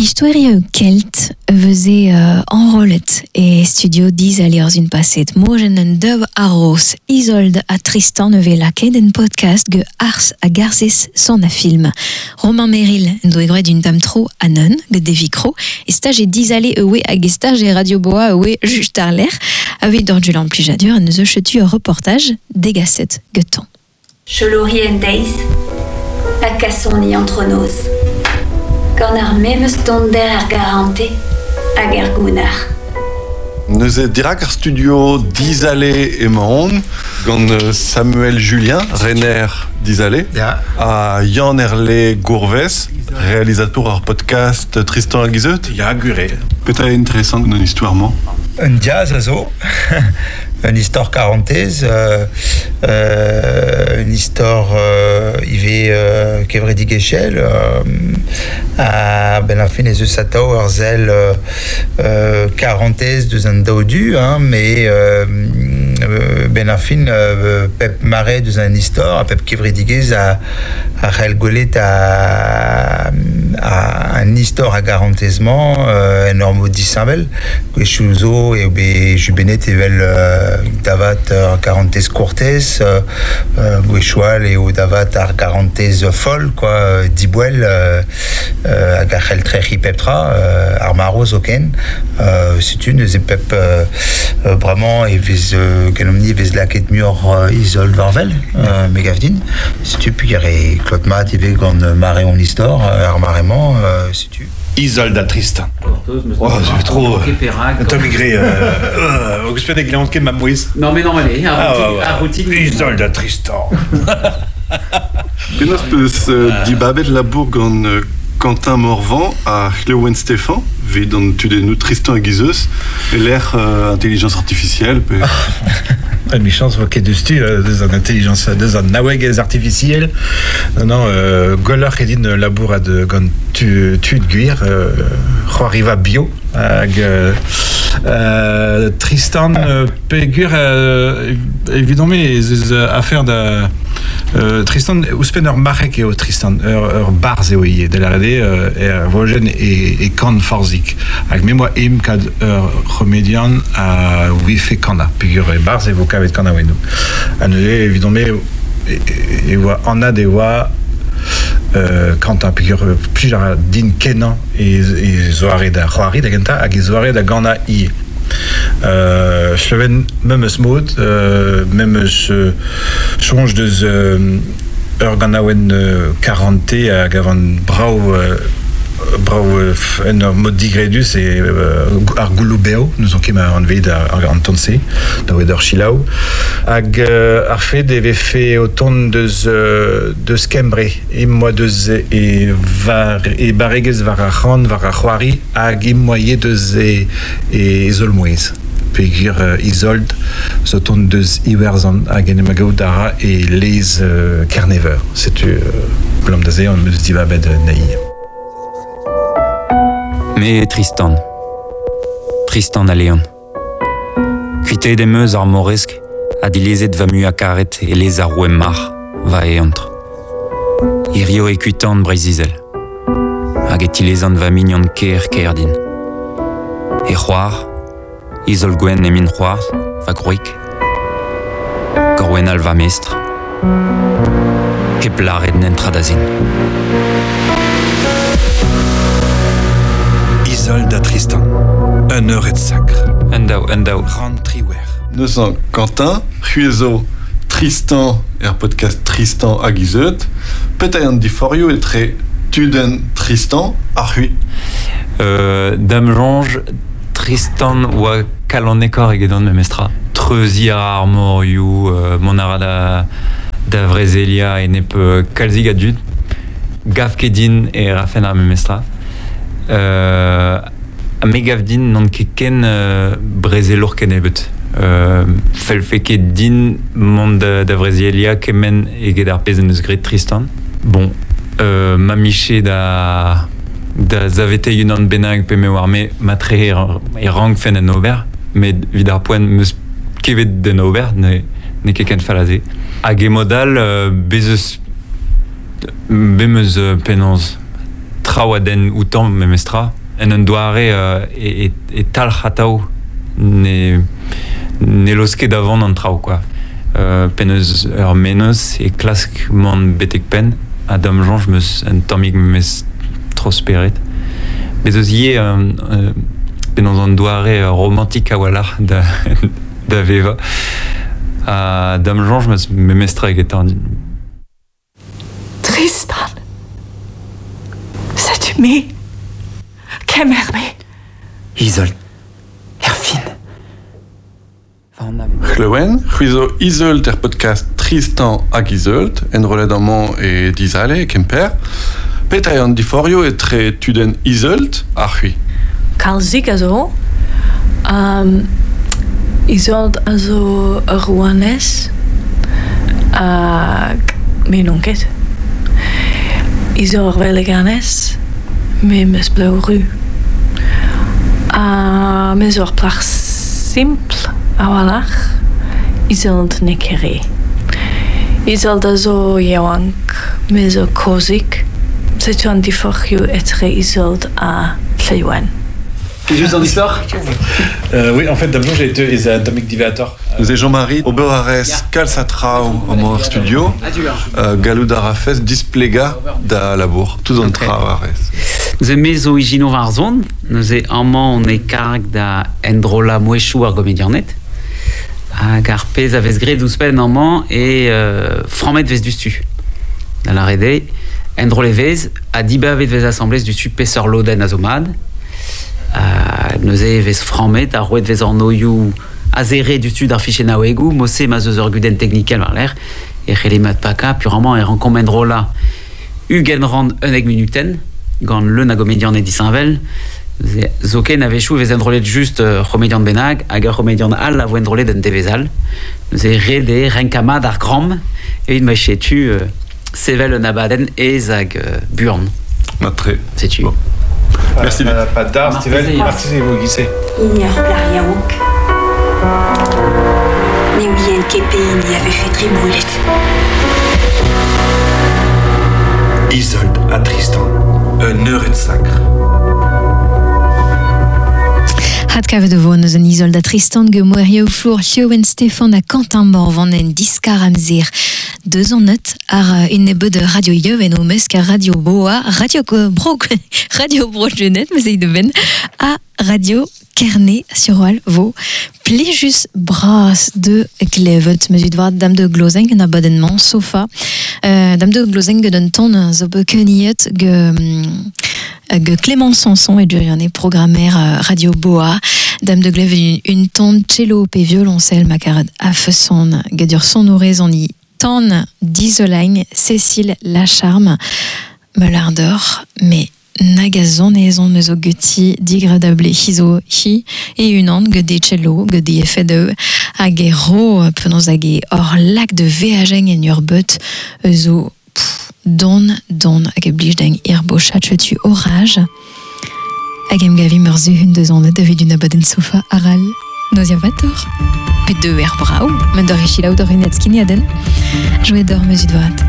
Historie Kelt faisait enrôlet et studio 10 aliers une passette mogen en dub arros Isolde a Tristan neve laket en podcast ge ars a garzes son a film. Romain Meril doegret d'une dame trop anon ge de vicro et stage 10 allé ewe hag stage et radio boa ewe just ar l'air avec d'ordulant plus jadur ne se chetu un reportage des gassettes geton. Cholorien days a casson ni entre nos. Quand ar même stonder ar garante hag ar gounar. Neuze dirak ar studio d'Isalé et Mahon, gant Samuel Julien, Renner d'Isalé, a Yann Erlé Gourves, réalisateur ar podcast Tristan Agizet. Gure. Peut-être intéressant dans l'histoire. Un jazz a zo, une histoire quarantaise, une histoire kevre digechel, a ben a fin ez eus atao ar zel quarantaise deus an daodu, mais ben a fin pep mare deus an histoire, a pep kevre digez a c'hell golet a an histoire a garantezement en ur mod disambel, gwechou zo e obe jubenet evel davat ar garantez courtez, gwechoual e o davat ar garantez foll, quoi, dibouel, hag ar c'hell trechi peptra, ar maro zo ken, setu neuze pep bremañ e vez genomni vez laket muur Isolde varvel, me gav din, setu puer e klotmat eve gant mare on histoire, ar marement, setu. Isolde a Tristan. Oh, c'est trop. T'as migré. August Pedek, il a honte de ma mouise. Non, mais non, allez, un routine. Isolde a Tristan. Penaos peus dibabet labour gant Quentin Morvan a Cléowen Stéphane, vet dans tudennou Tristan Agizeus, et l'air intelligence artificielle. Une chance voquet de stu des intelligence des naweg artificiel non goller edin labour de gant tu de guir arriva bio hag Tristan pegur évidemment les affaires de Tristan ouspen marek eo Tristan barz eo ie de la rede vogen et kan forzik hag me moi im kad remédian a wife kana pegur barz eo kavet kana wenou an évidemment et on a des voix quand un piqûre plus din kenan et zoare da roari da genta hag zoare da gana i Sloven même smooth même ce change de ganawen 40 à gavant brau en mode digredus et ar goulubeo nous on kema enved ar antonse da weder chilau hag ar fait deve fait autant de skembre et moi de et var et bareges var a ran var a c'hoari hag moye de et zolmoez pegur Isolde autant de iwerzan hag en magaudara et les carnever c'est blam da ze on me dit va bed naï. Mais Tristan a Léon. Cuité des meus ar moresk, a dilezet va mu a karet et les ar ouem mar, va e entre. Irio e kuitan breizizel. Hag et ilezan va mignon ker din. E c'hoar, Isol gwen e min c'hoar, va groik. Gorwen al va mestre. E blaret nen tradazin. Isolde a Tristan, un heure et sacre. Endao. Rand triwer. Nous sommes Quentin, Huezo, Tristan, et un podcast Tristan Agizet. Peut-être un difforio et très tuden Tristan, Arhui. Dame Jonge, Tristan oa kalonekor egedon memestra. Treuzi ar moriou, monara da vrezelia et nep kalzig adud. Gavkedin et rafen ar memestra. A megavdin non ket ken brezelour ken ebet. Felfeke din mont da vrezelia kemen eget ar pezen eus gret Tristan. Bon, ma miche da zavete yun an benag pe me war me matre e rang fen en ober, met vid ar poen meus kevet den ober, ne ket ken falaze. Hag e modal bemeus penanz trawaden outan memestra en un doare et tal hatao ne loske d'avant en trao quoi. Peneus menos et clask mon betek pen Adam Jean je me un tomig mes trosperet. Mais aussi dans un doare romantique à wala d'aveva. Adam Jean je me mestra étant Tristan, sais-tu mais qu'aimerme Isolde, Erfine. Chlewen, Chuizo Isolde podcast Tristan ag Isolde, en roledamment et d'Isale, Kemper. Petaian diforio et très tuden Isolde, arhui. Kalzik azo, Isolde azo Rouanes, me nonket. Isolde Veleganes, me mes blauw ru. Mes plach simple, awalach, Isolde nekere. Isolde azo yawank, mes kozik. C'est un diforio etre Isolde à Lleiwen. C'est juste en histoire Oui, en fait, d'abord, j'ai été à Atomic Divator. Nous et Jean-Marie Oberarès Calsatrao au Mor Studio, Galou d'Arafes displega da labour, tout en travares. Nous aimons origino varzon, nous aimons on est carg da endrola moechou argomedianet. Car pez aves gred ouspen amant et framet ves du stu. Dans la rede, endrolevez a diba ves assemblées du stu peseur loden azomad. Nous ves framet a roet ves ornoyou azéré du stu d'arfiché naouegou, mossé mazeuzer guden technical par l'air, et relimat paka, purement et rencommendrola ugenrand uneg minuten, gant le nagomédian et disinvel, zoken avait chou ves endrolet juste romédian de benag, aga romédian al la voendrolet d'un devezal, nous redé renkamad ar gram, et une machetu sevel nabaden et zag burn. Matré. C'est-tu bon. Merci. Pas d'art, Steven. Merci, vous guissez. Ignore Plariaouk. Ni ouien kepe ni avait fait triboulet. Isolde à Tristan, un heure de sacre. Hadkave de von eus an Isolde a Tristan ge moerioù flour Liowen Stefan a Quentin Morvan en diskar amzir. 2 ans net ar une nebe de Radio Yoven o mesk a Radio Boa, Radio Brogenet, mais de ben, a Radio Kerné sur Wal vo plijus bras de glevet meus udvat dame de Glozeng en abonnement sofa. Dame de Glozeng den ton zo bekeniet ge Clément Sanson et Duriané programmeur Radio Boa. Dame de Gleve une tonne cello et violoncelle macarade afeson gedur sonorez en y tonne d'Isolagne Cécile Lacharme melardor mais nagazon et zon meso guti digradable hizo hi et une ande ge de cello ge de effet de agero penos age or lac de veageng en urbut zo don hag blij deng irbochat tu orage hagem gavi merzu hun deus an david une abaden sofa aral nozia vator pet de brau men d'or ichilaou d'or unetskini aden jouet d'or meus udvat